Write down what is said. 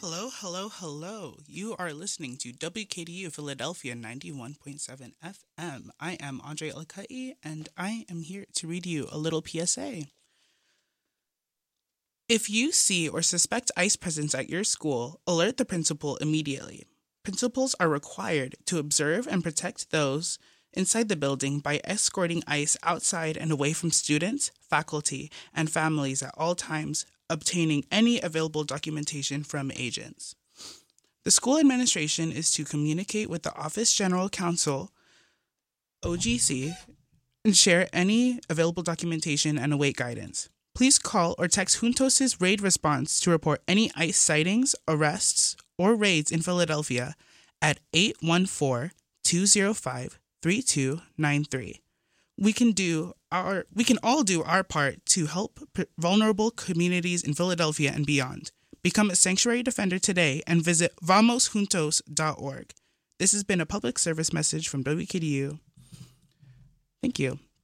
Hello, hello, hello. You are listening to WKDU Philadelphia 91.7 FM. I am Andre Elkai, and I am here to read you a little PSA. If you see or suspect ICE presence at your school, alert the principal immediately. Principals are required to observe and protect those inside the building by escorting ICE outside and away from students, faculty, and families at all times, obtaining any available documentation from agents. The school administration is to communicate with the Office General Counsel, OGC, and share any available documentation and await guidance. Please call or text Juntos' raid response to report any ICE sightings, arrests, or raids in Philadelphia at 814-205-3293. We can all do our part to help vulnerable communities in Philadelphia and beyond. Become a sanctuary defender today and visit vamosjuntos.org. This has been a public service message from WKDU. Thank you.